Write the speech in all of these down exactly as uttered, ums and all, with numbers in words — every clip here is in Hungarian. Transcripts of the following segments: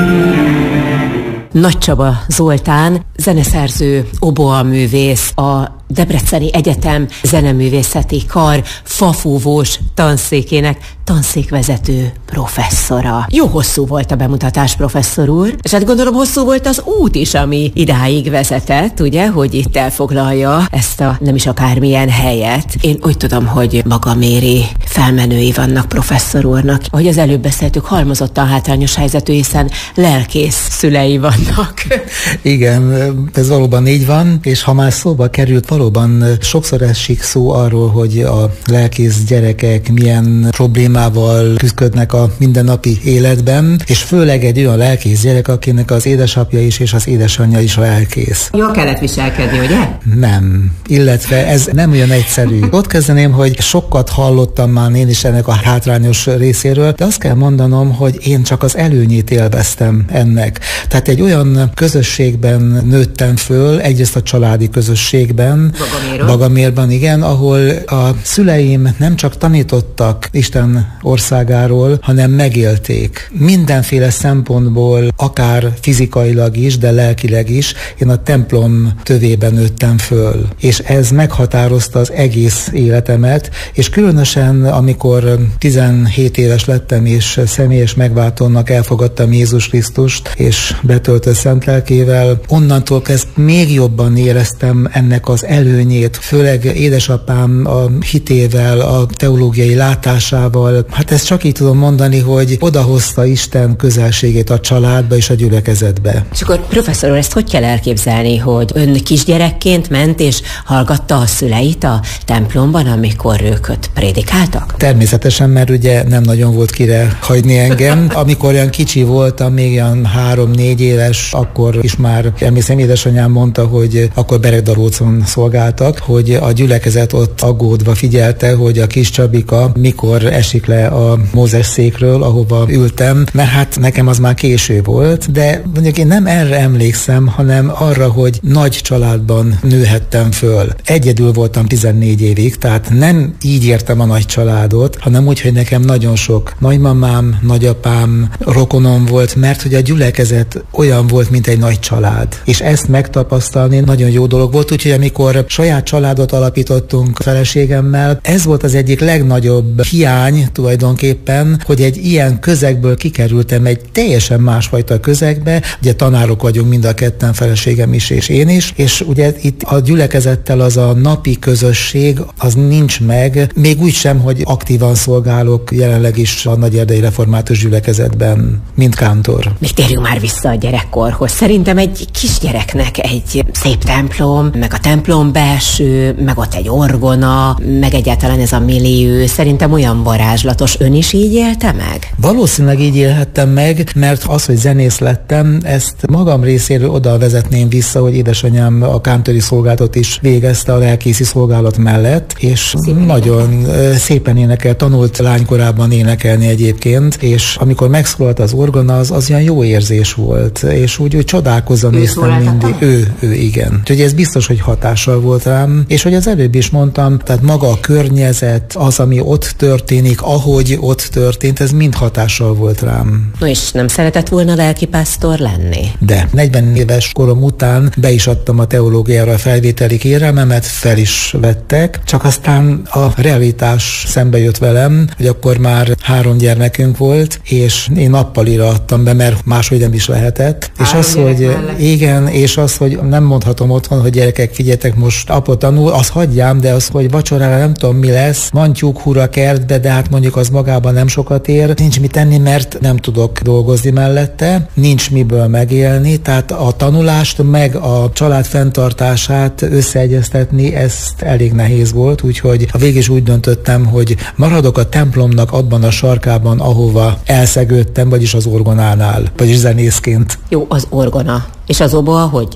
Nagy Csaba Zoltán, zeneszerző, oboaművész, a Debreceni Egyetem zeneművészeti kar fafúvós tanszékének tanszékvezető professzora. Jó hosszú volt a bemutatás, professzor úr, és hát gondolom hosszú volt az út is, ami idáig vezetett, ugye, hogy itt elfoglalja ezt a nem is akármilyen helyet. Én úgy tudom, hogy magaméri felmenői vannak professzor úrnak. Ahogy az előbb beszéltük, halmozottan hátrányos helyzetű, hiszen lelkész szülei vannak. Igen, ez valóban így van, és ha már szóba került, valóban sokszor esik szó arról, hogy a lelkész gyerekek milyen problémával küzdködnek a mindennapi életben, és főleg egy olyan lelkész gyerek, akinek az édesapja is és az édesanyja is lelkész. Jól kellett viselkedni, ugye? Nem, illetve ez nem olyan egyszerű. Ott kezdeném, hogy sokat hallottam már én is ennek a hátrányos részéről, de azt kell mondanom, hogy én csak az előnyét élveztem ennek. Tehát egy olyan közösségben nőttem föl, egyrészt a családi közösségben, Bagamérban, igen, ahol a szüleim nem csak tanítottak Isten országáról, hanem megélték. Mindenféle szempontból, akár fizikailag is, de lelkileg is, én a templom tövében nőttem föl. És ez meghatározta az egész életemet, és különösen, amikor tizenhét éves lettem, és személyes megváltónak elfogadtam Jézus Krisztust, és betöltött szent lelkével, onnantól kezd még jobban éreztem ennek az előnyét, főleg édesapám a hitével, a teológiai látásával. Hát ezt csak így tudom mondani, hogy odahozta Isten közelségét a családba és a gyülekezetbe. És akkor professzor úr, ezt hogy kell elképzelni, hogy ön kisgyerekként ment és hallgatta a szüleit a templomban, amikor ők ott prédikáltak? Természetesen, mert ugye nem nagyon volt kire hagyni engem. Amikor olyan kicsi voltam, még olyan három-négy éves, akkor is már emlékszem, édesanyám mondta, hogy akkor Beregdarócon szolgáltak, hogy a gyülekezet ott aggódva figyelte, hogy a kis Csabika mikor esik le a Mózes székről, ahova ültem, mert hát nekem az már késő volt, de mondjuk én nem erre emlékszem, hanem arra, hogy nagy családban nőhettem föl. Egyedül voltam tizennégy évig, tehát nem így értem a nagy családot, hanem úgy, hogy nekem nagyon sok nagymamám, nagyapám, rokonom volt, mert hogy a gyülekezet olyan volt, mint egy nagy család. És ezt megtapasztalni nagyon jó dolog volt, úgyhogy amikor saját családot alapítottunk feleségemmel, ez volt az egyik legnagyobb hiány tulajdonképpen, hogy egy ilyen közegből kikerültem egy teljesen másfajta közegbe. Ugye tanárok vagyunk mind a ketten, feleségem is és én is, és ugye itt a gyülekezettel az a napi közösség, az nincs meg, még úgy sem, hogy aktívan szolgálok jelenleg is a Nagyerdei Református Gyülekezetben, mint kántor. Még térjünk már vissza a gyerekkorhoz. Szerintem egy kisgyereknek egy szép templom, meg a templom belső, meg ott egy orgona, meg egyáltalán ez a millió, szerintem olyan varázslatos. Ön is így élte meg? Valószínűleg így élhettem meg, mert az, hogy zenész lettem, ezt magam részéről oda vezetném vissza, hogy édesanyám a kántori szolgálatot is végezte a lelkészi szolgálat mellett, és szépen nagyon énekel. szépen énekel, tanult lánykorában énekelni egyébként, és amikor megszólalt az orgona, az, az olyan jó érzés volt, és úgy, úgy csodálkozva néztem mindig. Ő, ő, igen. Úgyhogy ez biztos, hogy hatással volt rám, és hogy az előbb is mondtam, tehát maga a környezet, az, ami ott történik, ahogy ott történt, ez mind hatással volt rám. No, és nem szeretett volna lelkipásztor lenni? De negyven éves korom után be is adtam a teológiára a felvételi kérelmemet, fel is vettek, csak aztán a realitás szembe jött velem, hogy akkor már három gyermekünk volt, és én nappalira adtam be, mert máshogy nem is lehetett. Három és az, hogy mellett. Igen, és az, hogy nem mondhatom otthon, hogy gyerekek, figyeljetek, most apa tanul, az hagyjám, de az, hogy vacsorára nem tudom mi lesz, van tyúkhúra kertbe, de hát mondjuk az magában nem sokat ér, nincs mit tenni, mert nem tudok dolgozni mellette, nincs miből megélni, tehát a tanulást meg a család fenntartását összeegyeztetni, ezt elég nehéz volt, úgyhogy a végig is úgy döntöttem, hogy maradok a templomnak abban a sarkában, ahova elszegődtem, vagyis az orgonánál, vagyis zenészként. Jó, az orgona. És az oboa hogy jött?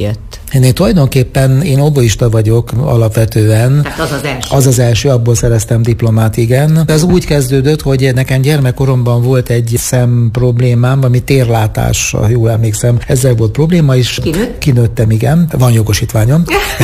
Én tulajdonképpen én oboista vagyok alapvetően. Tehát az az első. Az az első, abból szereztem diplomát, igen. Ez úgy kezdődött, hogy nekem gyermekkoromban volt egy szem problémám, ami térlátás, ha jól emlékszem. Ezzel volt probléma is. Kinőtt? Kinőttem, igen. Van jogosítványom.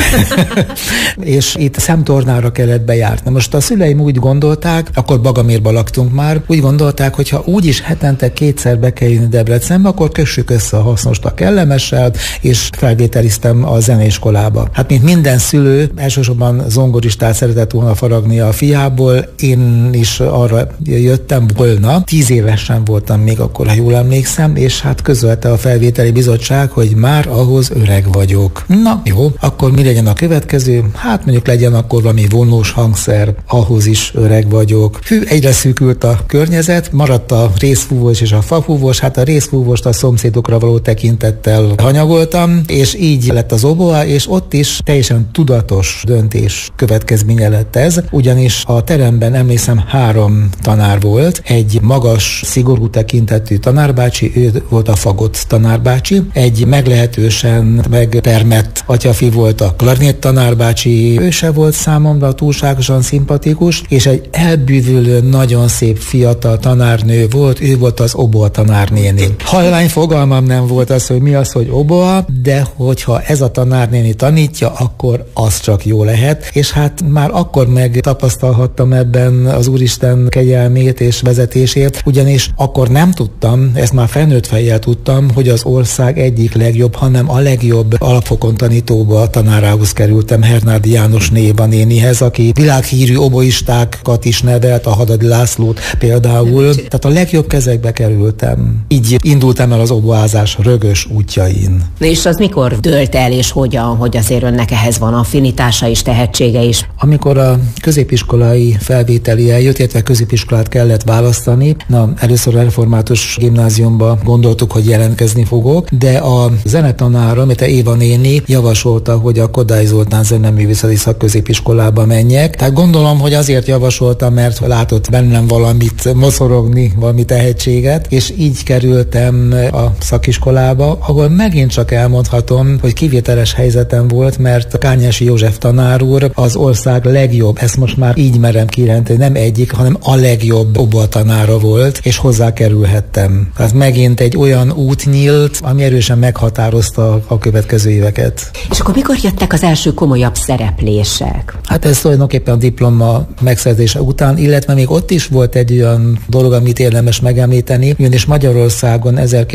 És itt szemtornára kellett bejárni. Most a szüleim úgy gondolták, akkor Bagamérba laktunk már, úgy gondolták, hogy ha úgyis hetente kétszer be kell jönni Debrecenbe, akkor kössük össze a hasznost a kellemessel, és felvételiztem a zeneiskolába. Hát mint minden szülő, elsősorban zongoristát szeretett volna faragni a fiából, én is arra jöttem volna. Tíz évesen voltam még akkor, ha jól emlékszem, és hát közölte a felvételi bizottság, hogy már ahhoz öreg vagyok. Na jó, akkor mi legyen a következő? Hát mondjuk legyen akkor valami vonós hangszer, ahhoz is öreg vagyok. Hű, egyre szűkült a környezet, maradt a részfúvós és a fafúvós, hát a részfúvóst a szomszédokra való tekintettel hanyagoltam, és így lett az oboa, és ott is teljesen tudatos döntés következménye lett ez, ugyanis a teremben emlékszem három tanár volt, egy magas, szigorú tekintetű tanárbácsi, ő volt a fagott tanárbácsi, egy meglehetősen megtermett atyafi volt a klarinét tanárbácsi, ő se volt számomra túlságosan szimpatikus, és egy elbűvülő, nagyon szép fiatal tanárnő volt, ő volt az oboa tanárnéni. Halvány fogalmam nem volt az, hogy mi az, hogy oboa, de hogyha ez a tanárnéni tanítja, akkor az csak jó lehet, és hát már akkor megtapasztalhattam ebben az Úristen kegyelmét és vezetését, ugyanis akkor nem tudtam, ezt már felnőtt fejjel tudtam, hogy az ország egyik legjobb, hanem a legjobb alapfokon tanítóba tanárához kerültem, Hernádi János Néva nénihez, aki világhírű oboistákat is nevelt, a Hadadi Lászlót például, tehát a legjobb kezekbe kerültem. Így indultam el az oboázás rögös útjain. És az mikor dőlt el, és hogyan, hogy azért önnek ehhez van affinitása is, tehetsége is? Amikor a középiskolai felvételi eljött, illetve középiskolát kellett választani, na, először a református gimnáziumba gondoltuk, hogy jelentkezni fogok, de a zenetanára, amit a Éva néni javasolta, hogy a Kodály Zoltán Zeneművészeti Szakközépiskolába menjek. Tehát gondolom, hogy azért javasolta, mert látott bennem valamit mocorogni, valami tehetséget, és így kerültem a szakiskolába, ahol megint csak elmondhatom, hogy kivételes helyzetem volt, mert Kányási József tanár úr az ország legjobb, ezt most már így merem kijelenteni, nem egyik, hanem a legjobb oboa tanára volt, és hozzá kerülhettem. Tehát megint egy olyan út nyílt, ami erősen meghatározta a következő éveket. És akkor mikor jöttek az első komolyabb szereplések? Hát ez tulajdonképpen a diploma megszerzése után, illetve még ott is volt egy olyan dolog, amit érdemes megemlíteni, ugyanis Magyarországon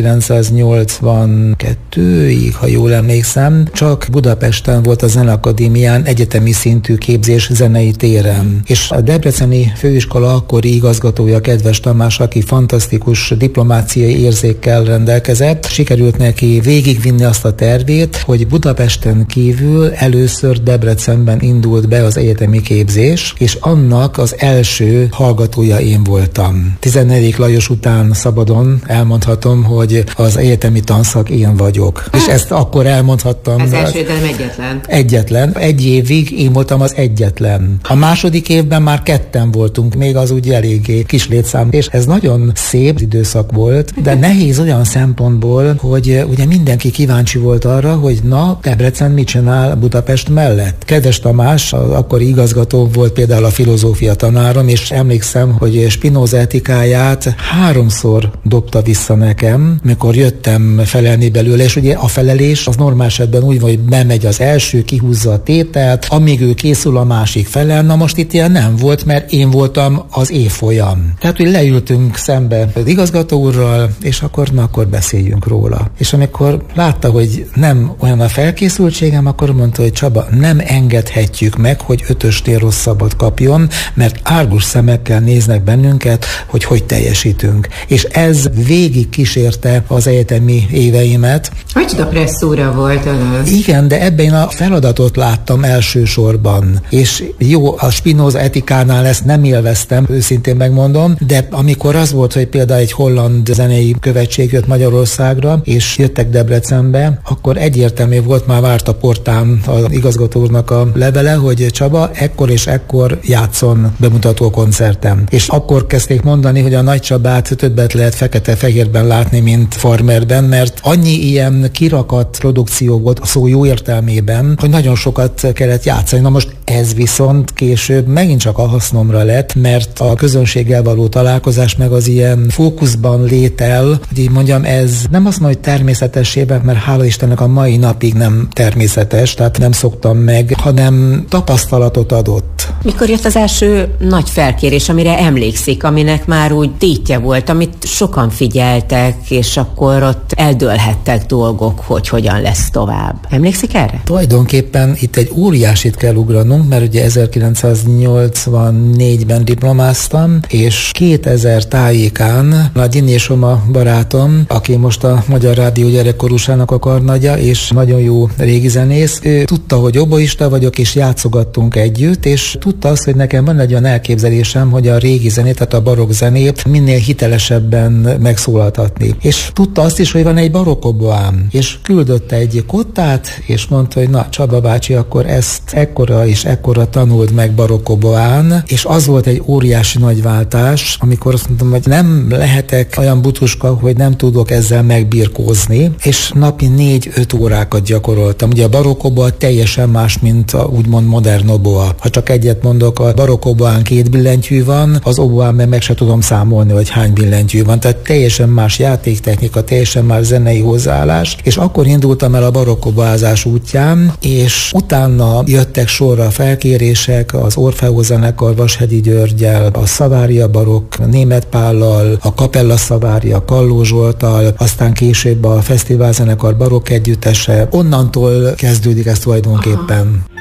ezerkilencszáznyolcvankettőig, ha jól emlékszem, csak Budapesten volt a Zeneakadémián egyetemi szintű képzés zenei téren. És a debreceni főiskola akkori igazgatója, Kedves Tamás, aki fantasztikus diplomáciai érzékkel rendelkezett, sikerült neki végigvinni azt a tervét, hogy Budapesten kívül először Debrecenben indult be az egyetemi képzés, és annak az első hallgatója én voltam. tizennegyedik Lajos után szabadon elmondhatom, hogy az egyetemi tanszak én vagyok. Ah. És ezt akkor elmondhattam. Ez első, de nem egyetlen. Egyetlen. Egy évig én voltam az egyetlen. A második évben már ketten voltunk, még az úgy eléggé kis létszám, és ez nagyon szép időszak volt, de nehéz olyan szempontból, hogy ugye mindenki kíváncsi volt arra, hogy na, Debrecen mit csinál Budapest mellett. Kedves Tamás, akkori igazgató volt például a filozófia tanárom, és emlékszem, hogy Spinoza etikáját háromszor dobta vissza nekem, mikor jöttem felelni belőle, és ugye a felelés az normál esetben úgy van, hogy bemegy az első, kihúzza a tételt, amíg ő készül, a másik felel. Na most itt ilyen nem volt, mert én voltam az évfolyam. Tehát, hogy leültünk szembe az igazgató úrral, és akkor, na, akkor beszéljünk róla. És amikor látta, hogy nem olyan a felkészültségem, akkor mondta, hogy Csaba, nem engedhetjük meg, hogy ötösnél rosszabbat kapjon, mert árgus szemekkel néznek bennünket, hogy hogy teljesítünk. És ez végig kísérte az egyetemi éveimet. Micsoda presszúra volt az? Igen, de ebben a feladatot láttam elsősorban. És jó, a Spinoza etikánál ezt nem élveztem, őszintén megmondom, de amikor az volt, hogy például egy holland zenei követség jött Magyarországra, és jöttek Debrecenbe, akkor egyértelmű volt, már várt a portán az igazgató úrnak a levele, hogy Csaba, ekkor és ekkor játszon bemutató koncertem. És akkor kezdték mondani, hogy a Nagy Csabát többet lehet fekete-fehérben látni, mint Farmerben, mert annyi ilyen kirakat produkció produkció volt a szó jó értelmében, hogy nagyon sokat kellett játszani. Na most ez viszont később megint csak a hasznomra lett, mert a közönséggel való találkozás meg az ilyen fókuszban létel, hogy így mondjam, ez nem azt mondom, hogy természetesében, mert hála Istennek a mai napig nem természetes, tehát nem szoktam meg, hanem tapasztalatot adott. Mikor jött az első nagy felkérés, amire emlékszik, aminek már úgy tétje volt, amit sokan figyeltek, és akkor ott eldőlhettek dolgok, hogy hogyan lesz tovább. Emlékszik erre? Tulajdonképpen itt egy óriásit kell ugranunk, mert ugye ezerkilencszáznyolcvannégyben diplomáztam, és kétezer tájékán a Dini Soma barátom, aki most a Magyar Rádió gyerekkorúsának a karnagya, és nagyon jó régi zenész, ő tudta, hogy oboista vagyok, és játszogattunk együtt, és tudta azt, hogy nekem van egy olyan elképzelésem, hogy a régi zenét, tehát a barokk zenét minél hitelesebben megszólaltatni. És tudta azt is, hogy van egy barokkoboám, és küldött egy kottát, és mondta, hogy na, Csaba bácsi, akkor ezt ekkora és ekkora tanuld meg barokkoboán, és az volt egy óriási nagy váltás, amikor azt mondtam, hogy nem lehetek olyan butuska, hogy nem tudok ezzel megbirkózni, és napi négy-öt órákat gyakoroltam. Ugye a barokkoboa teljesen más, mint a úgymond modern oboa. Ha csak egyet mondok, a barokkoboán két billentyű van, az oboán meg, meg se tudom számolni, hogy hány billentyű van. Tehát teljesen más játéktechnika, teljesen más zenei hozzáállás, és akkor indultam el a barokkoboázás útján, és utána jöttek sorra a felkérések, az Orfeó zenekar Vashegyi Györggyel, a Szavária barokk Németh Pállal, a Kapella Szavária Kalló Zsolttal, aztán később a Fesztivál zenekar barokk együttese. Onnantól kezdődik ez tulajdonképpen. Aha.